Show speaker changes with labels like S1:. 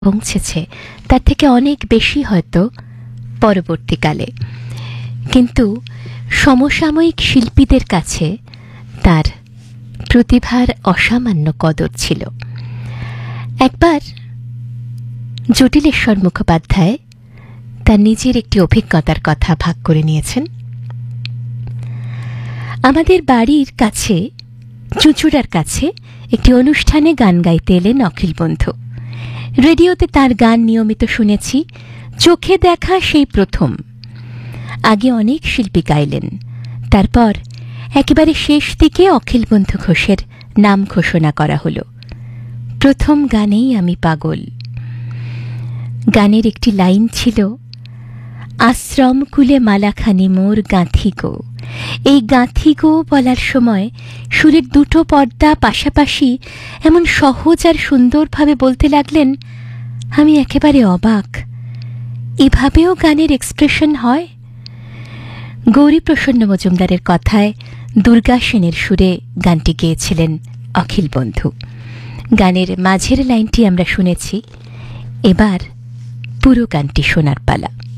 S1: পৌঁছেছে তার থেকে অনেক বেশি হয়তো পরবর্তীকালে, কিন্তু সমসাময়িক শিল্পীদের কাছে তার প্রতিভার অসামান্য কদর ছিল। একবার জটিলেশ্বর মুখোপাধ্যায় তার নিজের একটি অভিজ্ঞতার কথা ভাগ করে নিয়েছেন। আমাদের বাড়ির কাছে চুঁচুড়ার কাছে একটি অনুষ্ঠানে গান গাইতে এলেন অখিলবন্ধু। রেডিওতে তার গান নিয়মিত শুনেছি, চোখে দেখা সেই প্রথম। আগে অনেক শিল্পী গাইলেন, তারপর একেবারে শেষ দিকে অখিলবন্ধু ঘোষের নাম ঘোষণা করা হলো। প্রথম গানেই আমি পাগল। গানের একটি লাইন ছিল, আশ্রম কুলে মালাখানি মোর গাঁথি গো। এই গাঁথি গো বলার সময় সুরের দুটো পর্দা পাশাপাশি এমন সহজ আর সুন্দরভাবে বলতে লাগলেন, আমি একেবারে অবাক। এভাবেও গানের এক্সপ্রেশন হয়? গৌরীপ্রসন্ন মজুমদারের কথায় দুর্গা সেনের সুরে গানটি গেয়েছিলেন অখিলবন্ধু। গানের মাঝের লাইনটি আমরা শুনেছি, এবার পুরো গানটি শোনার পালা।